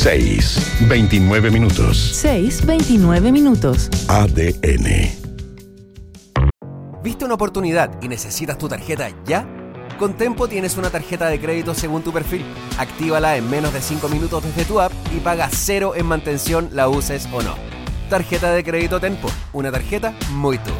6:29 minutos. 6:29 minutos. ADN. ¿Viste una oportunidad y necesitas tu tarjeta ya? Con Tempo tienes una tarjeta de crédito según tu perfil. Actívala en menos de 5 minutos desde tu app y paga 0 en mantención, la uses o no. Tarjeta de crédito Tempo, una tarjeta muy tú.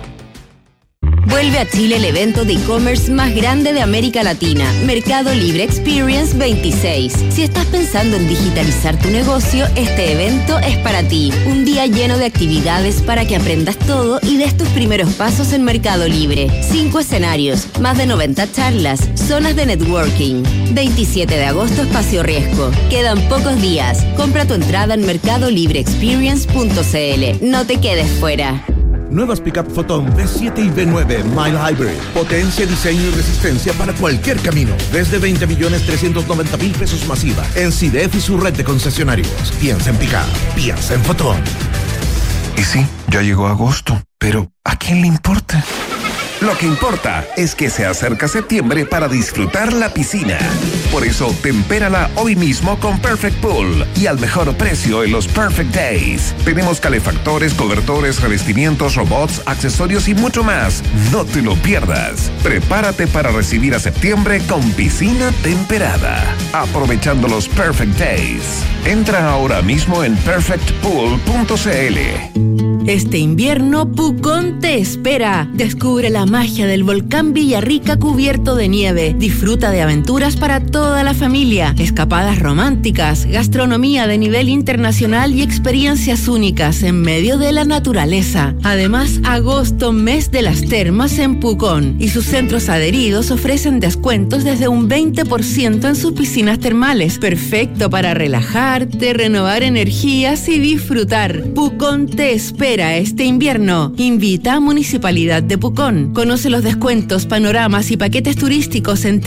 Vuelve a Chile el evento de e-commerce más grande de América Latina, Mercado Libre Experience 26. Si estás pensando en digitalizar tu negocio, este evento es para ti. Un día lleno de actividades para que aprendas todo y des tus primeros pasos en Mercado Libre. 5 escenarios, más de 90 charlas, zonas de networking. 27 de agosto, Espacio Riesgo. Quedan pocos días. Compra tu entrada en mercadolibreexperience.cl. No te quedes fuera. Nuevas Pickup Photon V7 y V9 Mile Hybrid. Potencia, diseño y resistencia para cualquier camino. Desde 20.390.000 pesos masiva. En CIDEF y su red de concesionarios. Piensa en Pickup. Piensa en Photon. Y sí, ya llegó agosto. Pero ¿a quién le importa? Lo que importa es que se acerca septiembre para disfrutar la piscina. Por eso, tempérala hoy mismo con Perfect Pool y al mejor precio en los Perfect Days. Tenemos calefactores, cobertores, revestimientos, robots, accesorios y mucho más. No te lo pierdas. Prepárate para recibir a septiembre con piscina temperada. Aprovechando los Perfect Days. Entra ahora mismo en perfectpool.cl. Este invierno, Pucón te espera. Descubre la magia del volcán Villarrica cubierto de nieve. Disfruta de aventuras para toda la familia, escapadas románticas, gastronomía de nivel internacional y experiencias únicas en medio de la naturaleza. Además, agosto, mes de las termas en Pucón, y sus centros adheridos ofrecen descuentos desde un 20% en sus piscinas termales. Perfecto para relajarte, renovar energías y disfrutar. Pucón te espera este invierno. Invita a Municipalidad de Pucón. Conoce los descuentos, panoramas y paquetes turísticos en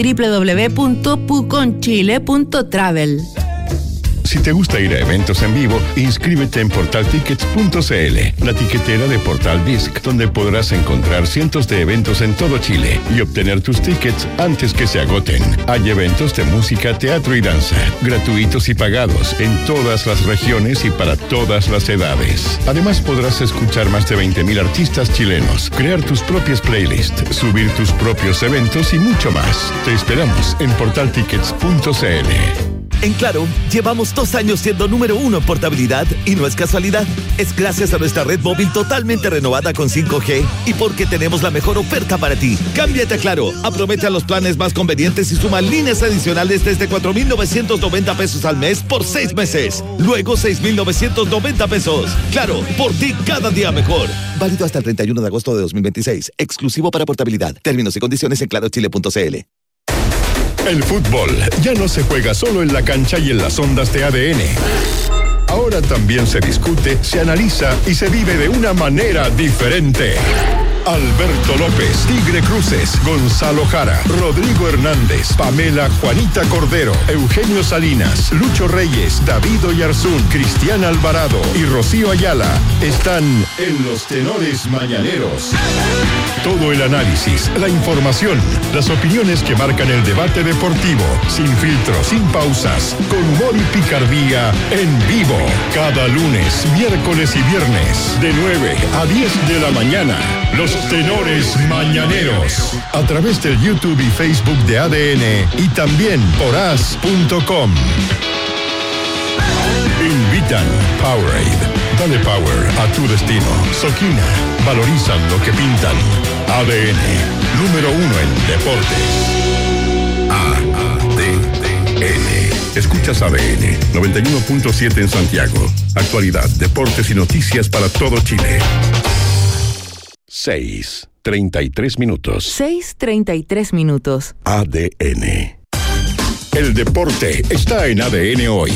www.puconchile.travel. Si te gusta ir a eventos en vivo, inscríbete en portaltickets.cl, la tiquetera de Portal Disc, donde podrás encontrar cientos de eventos en todo Chile y obtener tus tickets antes que se agoten. Hay eventos de música, teatro y danza, gratuitos y pagados, en todas las regiones y para todas las edades. Además, podrás escuchar más de 20.000 artistas chilenos, crear tus propias playlists, subir tus propios eventos y mucho más. Te esperamos en portaltickets.cl. En Claro, llevamos 2 años siendo número 1 en portabilidad y no es casualidad. Es gracias a nuestra red móvil totalmente renovada con 5G y porque tenemos la mejor oferta para ti. Cámbiate a Claro, aprovecha los planes más convenientes y suma líneas adicionales desde 4.990 pesos al mes por 6 meses. Luego 6.990 pesos. Claro, por ti cada día mejor. Válido hasta el 31 de agosto de 2026. Exclusivo para portabilidad. Términos y condiciones en clarochile.cl. El fútbol ya no se juega solo en la cancha y en las ondas de ADN. Ahora también se discute, se analiza y se vive de una manera diferente. Alberto López, Tigre Cruces, Gonzalo Jara, Rodrigo Hernández, Pamela Juanita Cordero, Eugenio Salinas, Lucho Reyes, David Oyarzún, Cristian Alvarado y Rocío Ayala están en los Tenores Mañaneros. Todo el análisis, la información, las opiniones que marcan el debate deportivo, sin filtros, sin pausas, con humor y picardía, en vivo. Cada lunes, miércoles y viernes, de 9 a 10 de la mañana. Los Tenores Mañaneros, a través del YouTube y Facebook de ADN y también por as.com. Invitan Powerade. Dale power a tu destino. Soquina. Valorizan lo que pintan. ADN. Número 1 en deportes. ADN. Escuchas ADN 91.7 en Santiago. Actualidad, deportes y noticias para todo Chile. 6:33 minutos. 6:33 minutos. ADN. El deporte está en ADN hoy.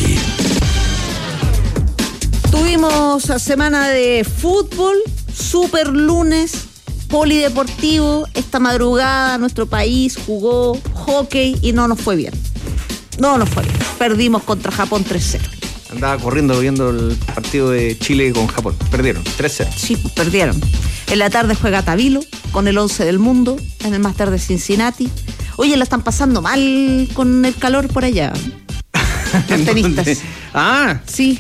Tuvimos semana de fútbol, super lunes, polideportivo. Esta madrugada nuestro país jugó hockey y no nos fue bien. No nos fue bien. Perdimos contra Japón 3-0. Andaba corriendo viendo el partido de Chile con Japón. Perdieron, 3-0. Sí, pues perdieron. En la tarde juega Tabilo con el 11 del mundo. En el Master de Cincinnati. Oye, la están pasando mal con el calor por allá. Los tenistas. Sí.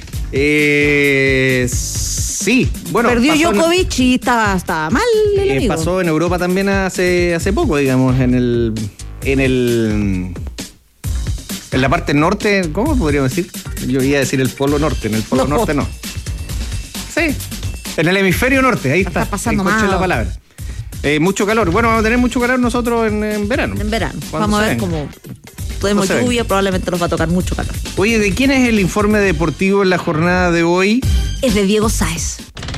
Sí. Bueno, perdió Djokovic y estaba mal el amigo. Pasó en Europa también hace poco, digamos, en la parte norte, ¿cómo podríamos decir? Yo iba a decir el polo norte, en el polo norte no. Sí, en el hemisferio norte, ahí está pasando escuché mal. la palabra. Mucho calor. Bueno, vamos a tener mucho calor nosotros en verano. En verano. Vamos a ver cómo tenemos lluvia, probablemente nos va a tocar mucho calor. Oye, ¿de quién es el informe deportivo en la jornada de hoy? Es de Diego Sáez.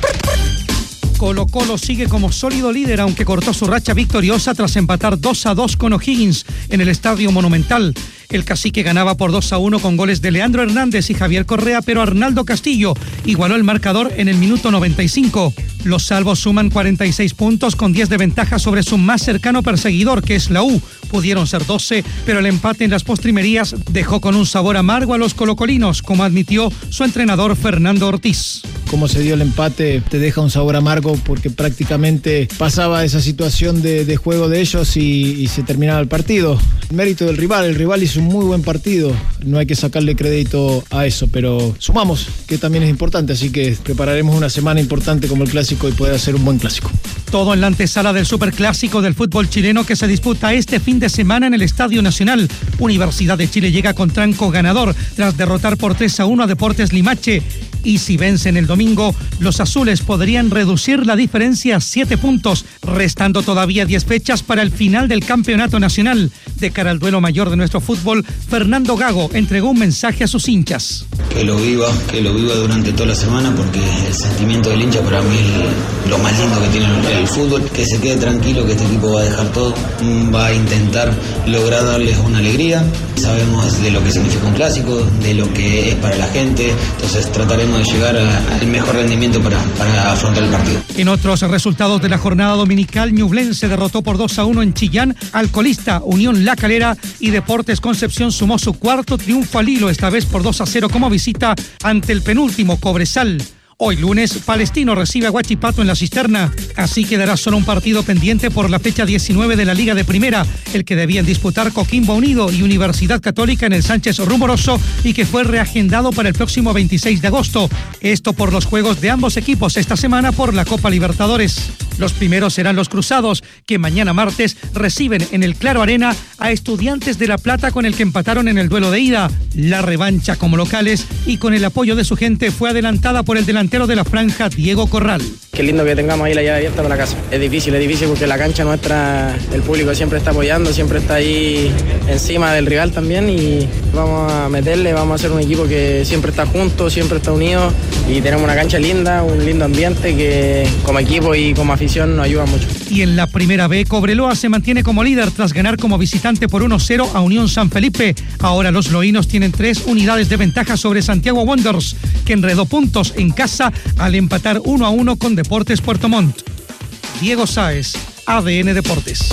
Colo-Colo sigue como sólido líder, aunque cortó su racha victoriosa tras empatar 2-2 con O'Higgins en el Estadio Monumental. El Cacique ganaba por 2-1 con goles de Leandro Hernández y Javier Correa, pero Arnaldo Castillo igualó el marcador en el minuto 95. Los salvos suman 46 puntos con 10 de ventaja sobre su más cercano perseguidor, que es la U. Pudieron ser 12, pero el empate en las postrimerías dejó con un sabor amargo a los colocolinos, como admitió su entrenador Fernando Ortiz. Cómo se dio el empate te deja un sabor amargo porque prácticamente pasaba esa situación de juego de ellos y se terminaba el partido. El mérito del rival, el rival hizo un muy buen partido, no hay que sacarle crédito a eso, pero sumamos, que también es importante, así que prepararemos una semana importante como el Clásico y poder hacer un buen Clásico. Todo en la antesala del Superclásico del fútbol chileno que se disputa este fin de semana en el Estadio Nacional. Universidad de Chile llega con tranco ganador tras derrotar por 3-1 a Deportes Limache. Y si vencen el domingo, los azules podrían reducir la diferencia a 7 puntos, restando todavía 10 fechas para el final del campeonato nacional. De cara al duelo mayor de nuestro fútbol, Fernando Gago entregó un mensaje a sus hinchas. Que lo viva durante toda la semana, porque el sentimiento del hincha para mí es lo más lindo que tiene el fútbol. Que se quede tranquilo, que este equipo va a dejar todo, va a intentar lograr darles una alegría. Sabemos de lo que significa un clásico, de lo que es para la gente, entonces trataremos de llegar al mejor rendimiento para afrontar el partido. En otros resultados de la jornada dominical, Ñublense derrotó por 2-1 en Chillán al colista Unión La Calera y Deportes Concepción sumó su cuarto triunfo al hilo, esta vez por 2-0 como visita ante el penúltimo Cobresal. Hoy lunes, Palestino recibe a Huachipato en la Cisterna, así quedará solo un partido pendiente por la fecha 19 de la Liga de Primera, el que debían disputar Coquimbo Unido y Universidad Católica en el Sánchez Rumoroso y que fue reagendado para el próximo 26 de agosto. Esto por los juegos de ambos equipos esta semana por la Copa Libertadores. Los primeros serán los Cruzados, que mañana martes reciben en el Claro Arena a Estudiantes de La Plata con el que empataron en el duelo de ida. La revancha como locales y con el apoyo de su gente fue adelantada por el delantero de la franja, Diego Corral. Qué lindo que tengamos ahí la llave abierta para la casa. Es difícil porque la cancha nuestra, el público siempre está apoyando, siempre está ahí encima del rival también y vamos a meterle, vamos a hacer un equipo que siempre está junto, siempre está unido y tenemos una cancha linda, un lindo ambiente que como equipo y como afición nos ayuda mucho. Y en la primera B, Cobreloa se mantiene como líder tras ganar como visitante por 1-0 a Unión San Felipe. Ahora los loínos tienen 3 unidades de ventaja sobre Santiago Wanderers, que enredó puntos en casa al empatar 1-1 con Deportes Puerto Montt. Diego Sáez, ADN Deportes.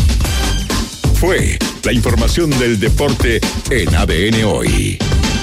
Fue la información del deporte en ADN Hoy.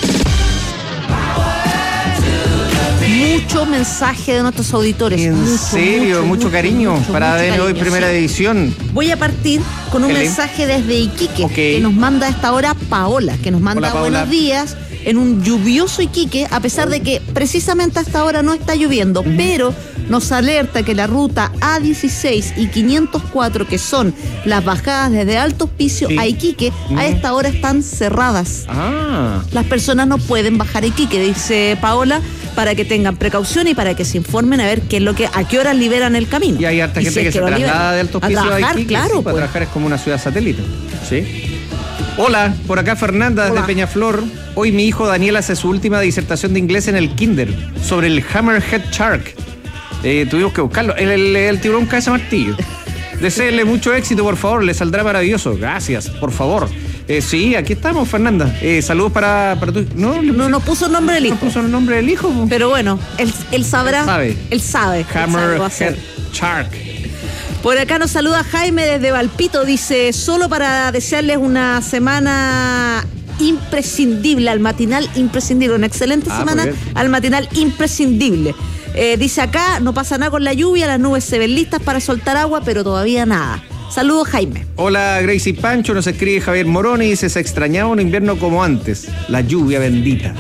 Mucho mensaje de nuestros auditores. ¿En serio? Mucho cariño para ADN Hoy, primera edición. Voy a partir con un mensaje desde Iquique, que nos manda a esta hora Paola, que nos manda buenos días en un lluvioso Iquique, a pesar de que precisamente a esta hora no está lloviendo, pero nos alerta que la ruta A16 y 504, que son las bajadas desde Alto Hospicio a Iquique, a esta hora están cerradas. Las personas no pueden bajar a Iquique, dice Paola, para que tengan precaución y para que se informen a ver a qué horas liberan el camino. Y hay harta gente que se traslada de Alto Hospicio a Iquique. Claro, para trabajar es como una ciudad satélite. Sí. Hola, por acá Fernanda desde Peñaflor. Hoy mi hijo Daniel hace su última disertación de inglés en el kinder sobre el Hammerhead Shark. Tuvimos que buscarlo. El tiburón cabeza martillo. Deséele mucho éxito, por favor. Le saldrá maravilloso. Gracias, por favor. Sí, aquí estamos, Fernanda. Saludos para tu... No puso el nombre del hijo. No puso el nombre del hijo. Pero bueno, él sabrá. Él sabe. Hammerhead Shark. Por acá nos saluda Jaime desde Valpito. Dice, solo para desearles una semana imprescindible, al matinal imprescindible. Una excelente semana al matinal imprescindible. Dice acá, no pasa nada con la lluvia, las nubes se ven listas para soltar agua, pero todavía nada. Saludos, Jaime. Hola, Gracie Pancho, nos escribe Javier Moroni y dice, se extrañaba un invierno como antes, la lluvia bendita.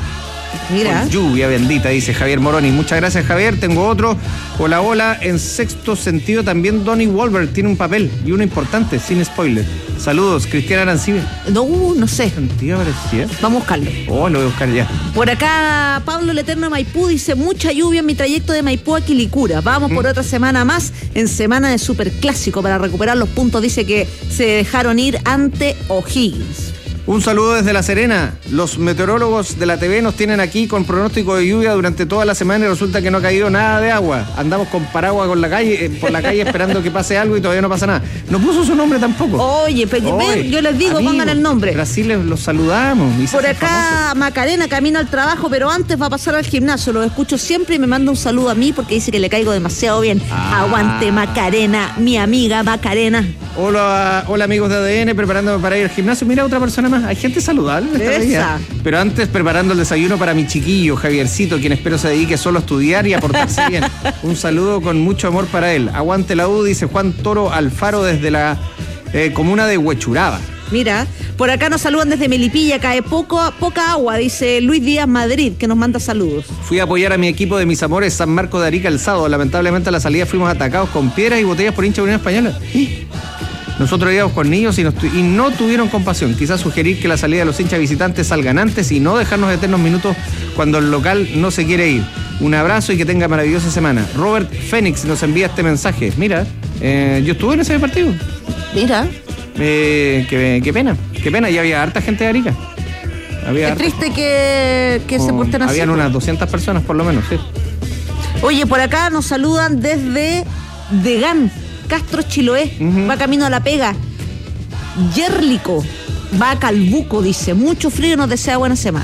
Mira. Con lluvia bendita, dice Javier Moroni. Muchas gracias, Javier. Tengo otro. Hola, en sexto sentido también Donnie Wahlberg tiene un papel y uno importante, sin spoiler. Saludos, Cristiana Arancibia. No sé. ¿Sentido parecía? Vamos a buscarlo. Oh, lo voy a buscar ya. Por acá, Pablo el Eterno de Maipú dice: mucha lluvia en mi trayecto de Maipú a Quilicura. Vamos por otra semana más, en semana de superclásico, para recuperar los puntos. Dice que se dejaron ir ante O'Higgins. Un saludo desde La Serena. Los meteorólogos de la TV nos tienen aquí con pronóstico de lluvia durante toda la semana y resulta que no ha caído nada de agua. Andamos con paraguas por la calle esperando que pase algo y todavía no pasa nada. No puso su nombre tampoco. Oye, yo les digo, amigo, pongan el nombre. Brasil los saludamos. Por acá, Macarena camina al trabajo, pero antes va a pasar al gimnasio. Lo escucho siempre y me manda un saludo a mí porque dice que le caigo demasiado bien. Aguante, Macarena, mi amiga Macarena. Hola amigos de ADN, preparándome para ir al gimnasio. Mira, otra persona más. Hay gente saludable en esta vida. Pero antes, preparando el desayuno para mi chiquillo, Javiercito, quien espero se dedique solo a estudiar y a portarse bien. Un saludo con mucho amor para él. Aguante la U, dice Juan Toro Alfaro desde la comuna de Huechuraba. Mira, por acá nos saludan desde Melipilla, cae poca agua, dice Luis Díaz Madrid, que nos manda saludos. Fui a apoyar a mi equipo de mis amores San Marco de Arica el sábado. Lamentablemente a la salida fuimos atacados con piedras y botellas por hincha de Unión Española. Nosotros íbamos con niños y no tuvieron compasión. Quizás sugerir que la salida de los hinchas visitantes salgan antes y no dejarnos eternos minutos cuando el local no se quiere ir. Un abrazo y que tenga maravillosa semana. Robert Fénix nos envía este mensaje. Mira, yo estuve en ese partido. Mira. Qué pena, ya había harta gente de Arica. Qué triste que se porten así. Habían unas 200 personas por lo menos, sí. Oye, por acá nos saludan desde Degán, Castro Chiloé, va camino a La Pega. Yerlico va a Calbuco, dice: mucho frío, nos desea buena semana.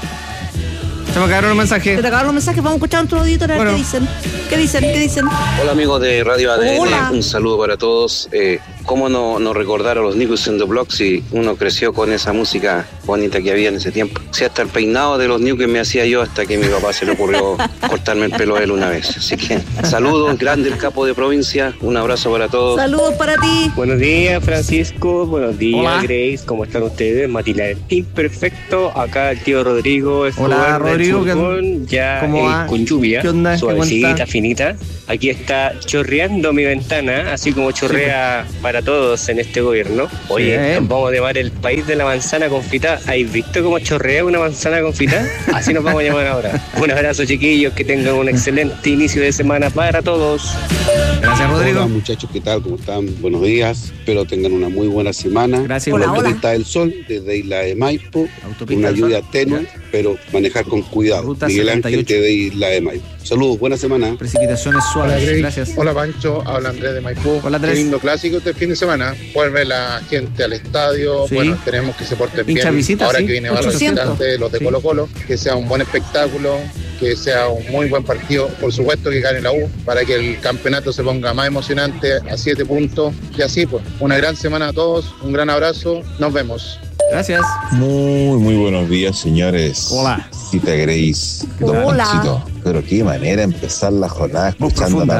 Se me acabaron los mensajes. Se te acabaron los mensajes, vamos a escuchar a otro auditor a ver qué dicen. Hola amigos de Radio ADN, Hola. Un saludo para todos. ¿Cómo no recordar a los Newcos in the Block si uno creció con esa música bonita que había en ese tiempo? Si hasta el peinado de los Newcos me hacía yo hasta que mi papá se le ocurrió cortarme el pelo a él una vez. Así que saludos, grande el capo de provincia, un abrazo para todos. Saludos para ti. Buenos días Francisco, buenos días. Hola. Grace, ¿cómo están ustedes? Matinal imperfecto, acá el tío Rodrigo. Hola Rodrigo, ya con lluvia, suavecita, finita. Aquí está chorreando mi ventana, así como chorrea para todos en este gobierno. Oye, nos vamos a llamar el país de la manzana confitada. ¿Habéis visto cómo chorrea una manzana confitada? Así nos vamos a llamar ahora. Un abrazo, chiquillos, que tengan un excelente inicio de semana para todos. Gracias, Rodrigo. Hola muchachos, ¿qué tal? ¿Cómo están? Buenos días. Espero tengan una muy buena semana. Gracias. Por la Hola. Autopista del Sol, desde Isla de Maipo. Una lluvia tenue, pero manejar con cuidado. Ruta Miguel 78. Ángel de Isla de Maipo. Saludos, buena semana. Precipitaciones suaves. Gracias. Hola Pancho, habla Andrés de Maipú. Hola, Andrés. Qué lindo clásico este fin de semana. Vuelve la gente al estadio. Sí. Bueno, esperemos que se porten Hincha bien. visita, Ahora sí. que viene Barrio 800. Visitante, los de Sí. Colo Colo, que sea un buen espectáculo, que sea un muy buen partido. Por supuesto que gane la U, para que el campeonato se ponga más emocionante a 7 puntos. Y así pues, una gran semana a todos, un gran abrazo, nos vemos. Gracias. Muy buenos días, señores. Hola. Cita Grace. Don Hola. Panchito. Pero qué manera de empezar la jornada Muy escuchando a profunda. la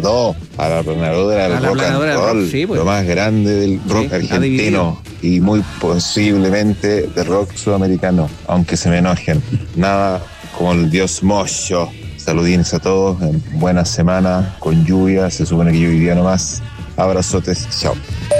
planadora del A la rock and planadora del rock, roll, sí, pues. lo más grande del rock ha argentino y muy posiblemente del rock sudamericano, aunque se me enojen. Nada como el dios Mocho. Saludines a todos, buena semana, con lluvia, se supone que lluviría nomás. Abrazotes, chao.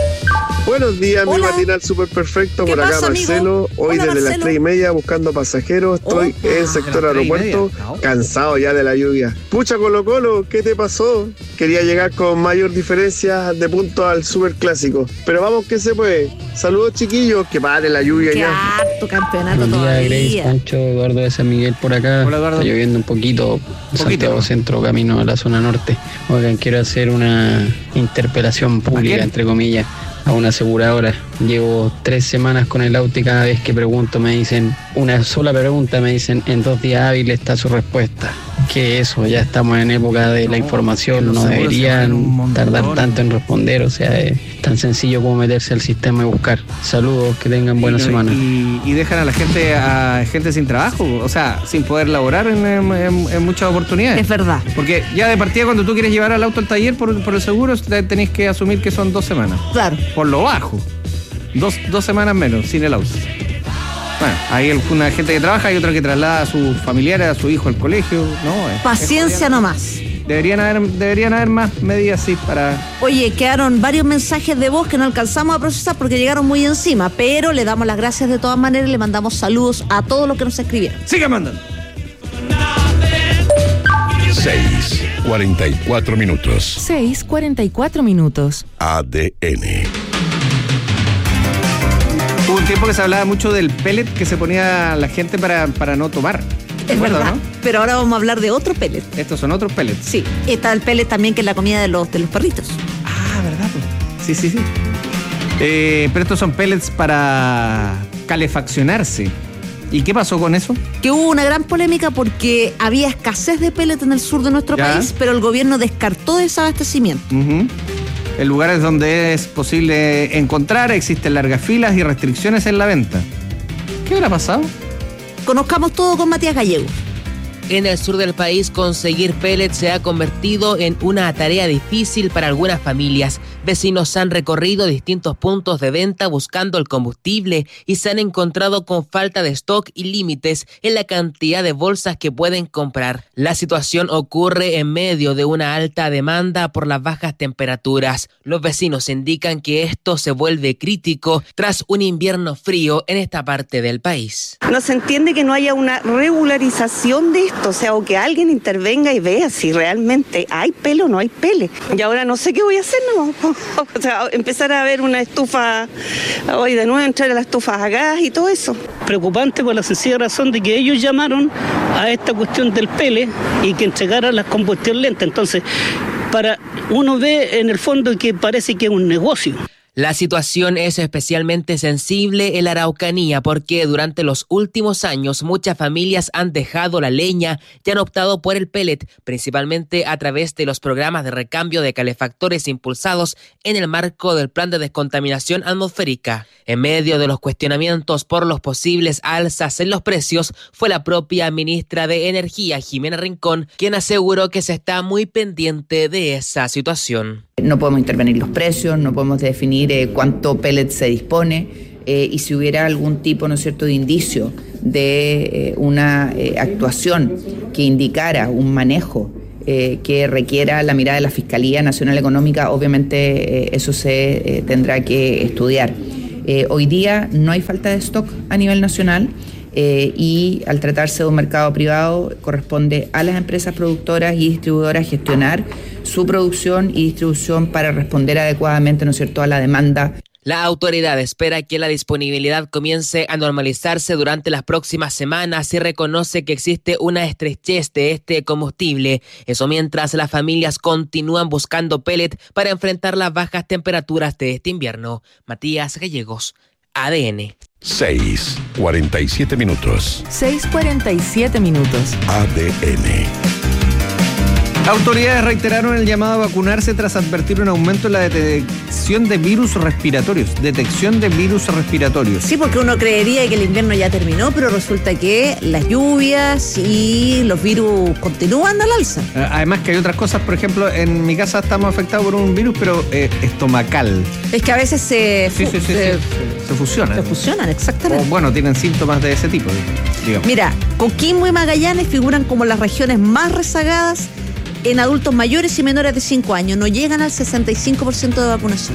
Buenos días, Hola. mi matinal super perfecto. ¿Qué Por acá pasa, amigo? Marcelo, hoy Hola, desde las Marcelo. 3:30 buscando pasajeros. Estoy en sector las 3:30. aeropuerto, cansado ya de la lluvia. Pucha Colo Colo, ¿qué te pasó? Quería llegar con mayor diferencia de puntos al super clásico, pero vamos que se puede. Saludos chiquillos, que pare la lluvia Qué ya. harto campeonato Buen día, Grace, todavía. Pancho, Eduardo de San Miguel por acá. Hola, Eduardo. Está lloviendo un poquito, Santiago ¿no? Centro, camino a la zona norte. Oigan, quiero hacer una interpelación pública, quién? entre comillas, a una aseguradora. Llevo 3 semanas con el auto y cada vez que pregunto me dicen, una sola pregunta me dicen, en 2 días hábiles está su respuesta. Que eso, ya estamos en época de la información, los no seguros se van un deberían montón. tardar tanto en responder, o sea, es tan sencillo como meterse al sistema y buscar. Saludos, que tengan buena semana. Y dejan a la gente sin trabajo, o sea, sin poder laborar en muchas oportunidades. Es verdad. Porque ya de partida cuando tú quieres llevar al auto al taller por el seguro, tenés que asumir que son 2 semanas. Claro. Por lo bajo. Dos semanas menos sin el auto. Bueno, hay una gente que trabaja y otra que traslada a sus familiares, a su hijo al colegio, ¿no? Paciencia nomás. Deberían haber más medidas así para... Oye, quedaron varios mensajes de voz que no alcanzamos a procesar porque llegaron muy encima, pero le damos las gracias de todas maneras y le mandamos saludos a todos los que nos escribieron. ¡Siga mandando! 6:44 minutos. 6:44 minutos. ADN. Hubo un tiempo que se hablaba mucho del pellet que se ponía la gente para no tomar. Es verdad, ¿no? Pero ahora vamos a hablar de otro pellet. Estos son otros pellets. Sí, está el pellet también que es la comida de los perritos. Ah, ¿verdad? Sí. Pero estos son pellets para calefaccionarse. ¿Y qué pasó con eso? Que hubo una gran polémica porque había escasez de pellet en el sur de nuestro país, pero el gobierno descartó desabastecimiento. En lugares donde es posible encontrar, existen largas filas y restricciones en la venta. ¿Qué habrá pasado? Conozcamos todo con Matías Gallego. En el sur del país, conseguir pellets se ha convertido en una tarea difícil para algunas familias. Vecinos han recorrido distintos puntos de venta buscando el combustible y se han encontrado con falta de stock y límites en la cantidad de bolsas que pueden comprar. La situación ocurre en medio de una alta demanda por las bajas temperaturas. Los vecinos indican que esto se vuelve crítico tras un invierno frío en esta parte del país. No se entiende que no haya una regularización de esto. O sea, o que alguien intervenga y vea si realmente hay pele o no hay pele. Y ahora no sé qué voy a hacer, ¿no? O sea, empezar a ver una estufa, hoy de nuevo entrar a las estufas a gas y todo eso. Preocupante por la sencilla razón de que ellos llamaron a esta cuestión del pele y que entregaran la combustión lenta. Entonces, uno ve en el fondo que parece que es un negocio. La situación es especialmente sensible en la Araucanía porque durante los últimos años muchas familias han dejado la leña y han optado por el pellet, principalmente a través de los programas de recambio de calefactores impulsados en el marco del Plan de Descontaminación Atmosférica. En medio de los cuestionamientos por los posibles alzas en los precios, fue la propia ministra de Energía, Jimena Rincón, quien aseguró que se está muy pendiente de esa situación. No podemos intervenir los precios, no podemos definir cuánto pellet se dispone y si hubiera algún tipo, ¿no es cierto?, de indicio de una actuación que indicara un manejo que requiera la mirada de la Fiscalía Nacional Económica, obviamente eso se tendrá que estudiar. Hoy día no hay falta de stock a nivel nacional. Y al tratarse de un mercado privado corresponde a las empresas productoras y distribuidoras gestionar su producción y distribución para responder adecuadamente, ¿no es cierto?, a la demanda. La autoridad espera que la disponibilidad comience a normalizarse durante las próximas semanas y reconoce que existe una estrechez de este combustible. Eso mientras las familias continúan buscando pellet para enfrentar las bajas temperaturas de este invierno. Matías Gallegos, ADN. 6:47 minutos. 6:47 minutos. ADN. Autoridades reiteraron el llamado a vacunarse tras advertir un aumento en la detección de virus respiratorios. Sí, porque uno creería que el invierno ya terminó, pero resulta que las lluvias y los virus continúan al alza. Además que hay otras cosas, por ejemplo, en mi casa estamos afectados por un virus, pero estomacal. Es que a veces se fusionan. Se fusionan, exactamente. O bueno, tienen síntomas de ese tipo, digamos. Mira, Coquimbo y Magallanes figuran como las regiones más rezagadas en adultos mayores y menores de 5 años. No llegan al 65% de vacunación.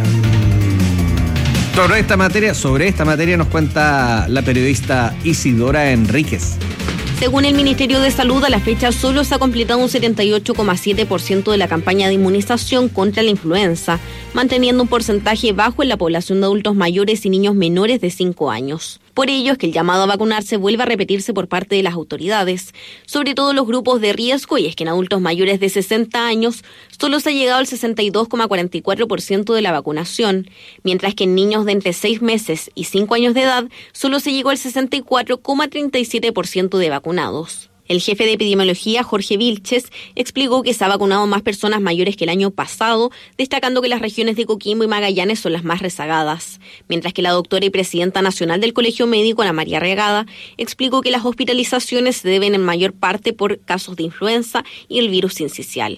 Sobre esta materia nos cuenta la periodista Isidora Enríquez. Según el Ministerio de Salud, a la fecha solo se ha completado un 78,7% de la campaña de inmunización contra la influenza, manteniendo un porcentaje bajo en la población de adultos mayores y niños menores de 5 años. Por ello es que el llamado a vacunarse vuelve a repetirse por parte de las autoridades, sobre todo los grupos de riesgo, y es que en adultos mayores de 60 años solo se ha llegado al 62,44% de la vacunación, mientras que en niños de entre 6 meses y 5 años de edad solo se llegó al 64,37% de vacunados. El jefe de epidemiología, Jorge Vilches, explicó que se ha vacunado más personas mayores que el año pasado, destacando que las regiones de Coquimbo y Magallanes son las más rezagadas. Mientras que la doctora y presidenta nacional del Colegio Médico, Ana María Regada, explicó que las hospitalizaciones se deben en mayor parte por casos de influenza y el virus sincicial.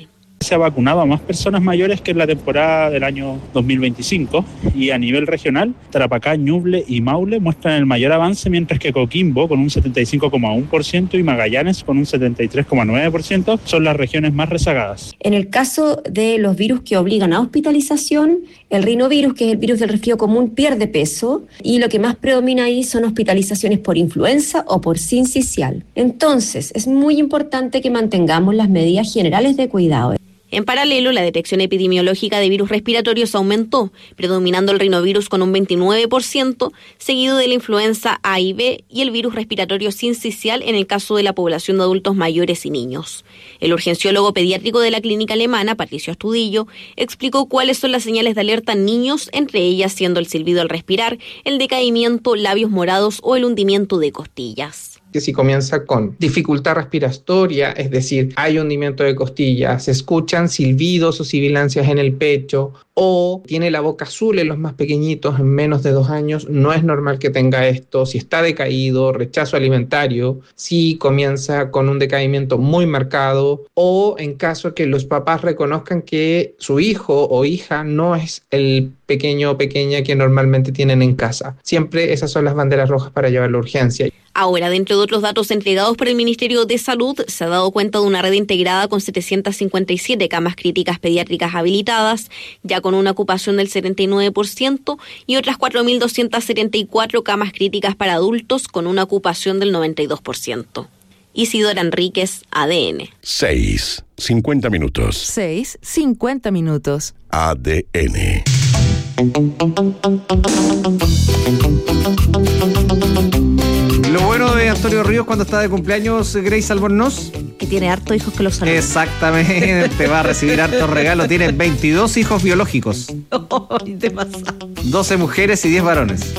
Se ha vacunado a más personas mayores que en la temporada del año 2025 y a nivel regional, Tarapacá, Ñuble y Maule muestran el mayor avance, mientras que Coquimbo con un 75,1% y Magallanes con un 73,9% son las regiones más rezagadas. En el caso de los virus que obligan a hospitalización, el rinovirus, que es el virus del resfrío común, pierde peso y lo que más predomina ahí son hospitalizaciones por influenza o por sincicial. Entonces, es muy importante que mantengamos las medidas generales de cuidado. En paralelo, la detección epidemiológica de virus respiratorios aumentó, predominando el rinovirus con un 29%, seguido de la influenza A y B y el virus respiratorio sincicial en el caso de la población de adultos mayores y niños. El urgenciólogo pediátrico de la clínica alemana, Patricio Astudillo, explicó cuáles son las señales de alerta en niños, entre ellas siendo el silbido al respirar, el decaimiento, labios morados o el hundimiento de costillas. Que si comienza con dificultad respiratoria, es decir, hay hundimiento de costillas, se escuchan silbidos o sibilancias en el pecho, o tiene la boca azul en los más pequeñitos en menos de 2 años, no es normal que tenga esto. Si está decaído, rechazo alimentario, si comienza con un decaimiento muy marcado, o en caso que los papás reconozcan que su hijo o hija no es el pequeño o pequeña que normalmente tienen en casa. Siempre esas son las banderas rojas para llevar la urgencia. Ahora, dentro de otros datos entregados por el Ministerio de Salud, se ha dado cuenta de una red integrada con 757 camas críticas pediátricas habilitadas, ya con una ocupación del 79%, y otras 4.274 camas críticas para adultos con una ocupación del 92%. Isidora Enríquez, ADN. 6:50 minutos. 6:50 minutos. ADN. Lo bueno de Antonio Ríos cuando está de cumpleaños, Grace Albornoz, que tiene hartos hijos que lo saludan. Exactamente, va a recibir hartos regalos. Tiene 22 hijos biológicos. ¿Qué pasa? 12 mujeres y 10 varones.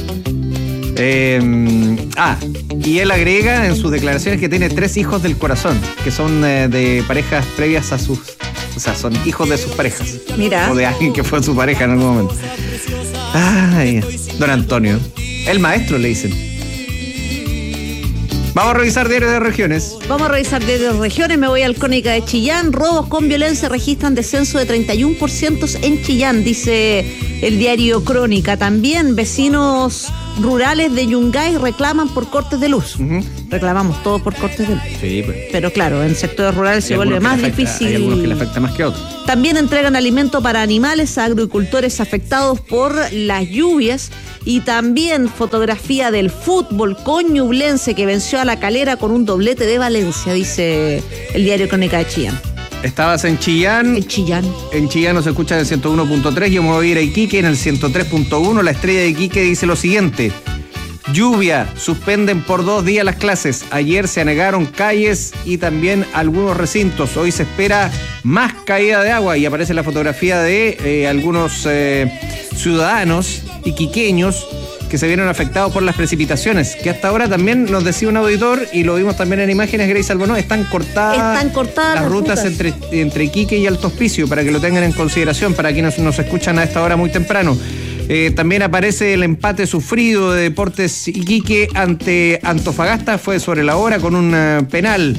Y él agrega en sus declaraciones que tiene 3 hijos del corazón, que son de parejas previas a sus... O sea, son hijos de sus parejas. Mira. O de alguien que fue su pareja en algún momento. Ay, don Antonio. El maestro, le dicen. Vamos a revisar diarios de regiones. Vamos a revisar diarios de regiones. Me voy al Crónica de Chillán. Robos con violencia registran descenso de 31% en Chillán, dice el diario Crónica. También vecinos rurales de Yungay reclaman por cortes de luz. Reclamamos todos por cortes de luz. Sí, pues. Pero claro, en sectores rurales se vuelve más difícil. Hay algunos que le afecta más que a otros. También entregan alimento para animales a agricultores afectados por las lluvias. Y también fotografía del fútbol con Ñublense, que venció a La Calera con un doblete de Valencia, dice el diario Crónica de Chillán. Estabas en Chillán. En Chillán. En Chillán nos escuchan en el 101.3. Yo me voy a ir a Iquique en el 103.1. La Estrella de Iquique dice lo siguiente: lluvia, suspenden por 2 días las clases. Ayer se anegaron calles y también algunos recintos. Hoy se espera más caída de agua y aparece la fotografía de algunos ciudadanos iquiqueños que se vieron afectados por las precipitaciones, que hasta ahora también nos decía un auditor, y lo vimos también en imágenes, Grace Albornoz, están cortadas las rutas entre Iquique y Alto Hospicio, para que lo tengan en consideración, para quienes nos escuchan a esta hora muy temprano. También aparece el empate sufrido de Deportes Iquique ante Antofagasta, fue sobre la hora con un penal.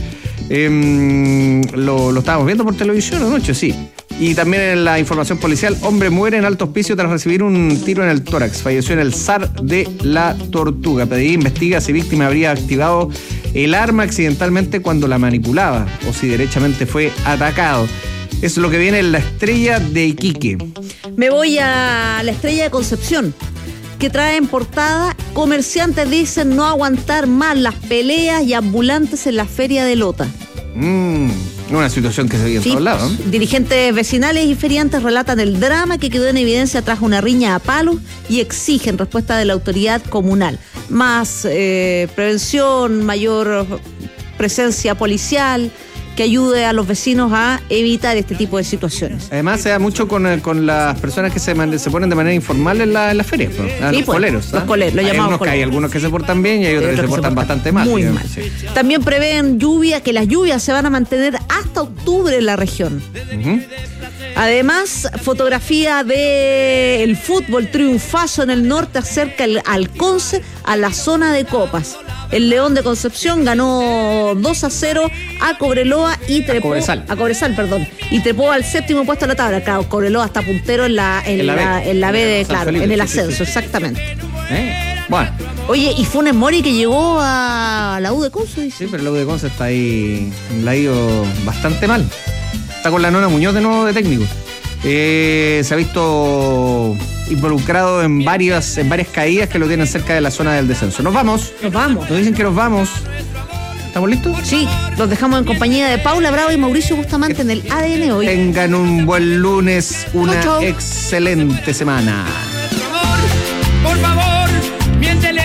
Lo estábamos viendo por televisión anoche, sí. Y también en la información policial, hombre muere en Alto Hospicio tras recibir un tiro en el tórax. Falleció en el SAR de La Tortuga. PDI investiga si víctima habría activado el arma accidentalmente cuando la manipulaba o si derechamente fue atacado. Eso es lo que viene en La Estrella de Iquique. Me voy a La Estrella de Concepción, que trae en portada: comerciantes dicen no aguantar más las peleas y ambulantes en la feria de Lota. Una situación que se veía en todos lados, ¿no? Dirigentes vecinales y feriantes relatan el drama que quedó en evidencia tras una riña a palos y exigen respuesta de la autoridad comunal. Más prevención, mayor presencia policial, que ayude a los vecinos a evitar este tipo de situaciones. Además se da mucho con las personas que se ponen de manera informal en la feria, ¿no? Los coleros. Los coleros, lo llamamos coleros. Hay algunos que se portan bien y hay otros que se portan bastante mal. Muy mal. Sí. También prevén que las lluvias se van a mantener hasta octubre en la región. Además, fotografía del fútbol, triunfazo en el norte acerca al Conce a la zona de copas. El León de Concepción ganó 2-0 a Cobreloa y trepó a Cobresal, y trepó al 7º puesto de la tabla. Claro, Cobreloa está puntero en la B, claro, Felipe, en el ascenso, sí. Exactamente. Bueno. Oye, y Funes Mori que llegó a la U de Conce, dice. Sí, pero la U de Conce está ahí, la ha ido bastante mal. Está con la Nona Muñoz de nuevo de técnico. Se ha visto involucrado en varias caídas que lo tienen cerca de la zona del descenso. Nos vamos. Nos dicen que nos vamos. ¿Estamos listos? Sí, los dejamos en compañía de Paula Bravo y Mauricio Bustamante en el ADN hoy. Tengan un buen lunes, una excelente semana. Por favor, miéntele.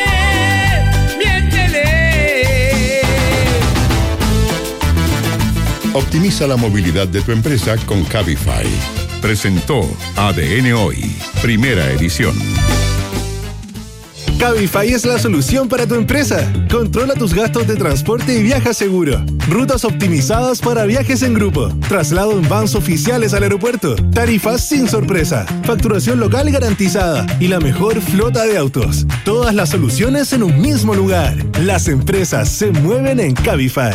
Optimiza la movilidad de tu empresa con Cabify. Presentó ADN Hoy, primera edición. Cabify es la solución para tu empresa. Controla tus gastos de transporte y viaja seguro. Rutas optimizadas para viajes en grupo. Traslado en vans oficiales al aeropuerto. Tarifas sin sorpresa. Facturación local garantizada. Y la mejor flota de autos. Todas las soluciones en un mismo lugar. Las empresas se mueven en Cabify.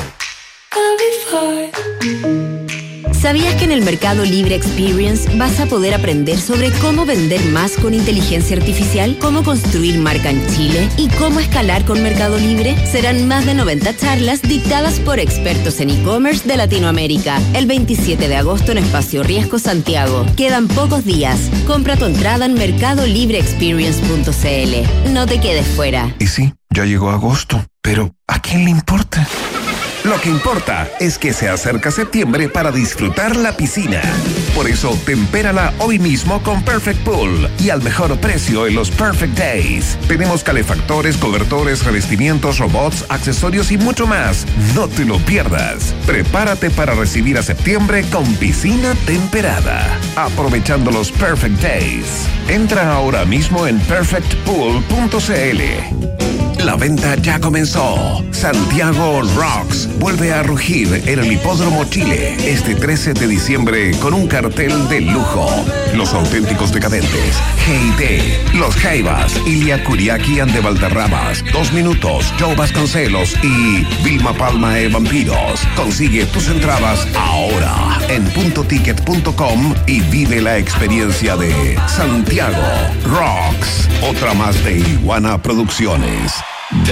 ¿Sabías que en el Mercado Libre Experience vas a poder aprender sobre cómo vender más con inteligencia artificial, cómo construir marca en Chile y cómo escalar con Mercado Libre? Serán más de 90 charlas dictadas por expertos en e-commerce de Latinoamérica. El 27 de agosto en Espacio Riesgo Santiago. Quedan pocos días. Compra tu entrada en mercadolibreexperience.cl. No te quedes fuera. Y sí, ya llegó agosto, pero ¿a quién le importa? Lo que importa es que se acerca septiembre para disfrutar la piscina. Por eso, tempérala hoy mismo con Perfect Pool y al mejor precio en los Perfect Days. Tenemos calefactores, cobertores, revestimientos, robots, accesorios y mucho más. No te lo pierdas. Prepárate para recibir a septiembre con piscina temperada. Aprovechando los Perfect Days. Entra ahora mismo en perfectpool.cl. La venta ya comenzó. Santiago Rocks vuelve a rugir en el Hipódromo Chile este 13 de diciembre con un cartel de lujo. Los auténticos decadentes, G&T, Los Jaivas, Ilia Kuriaki and de Valderramas, 2 Minutos, Joe Vasconcelos y Vilma Palma e Vampiros. Consigue tus entradas ahora en puntoticket.com y vive la experiencia de Santiago Rocks. Otra más de Iguana Producciones.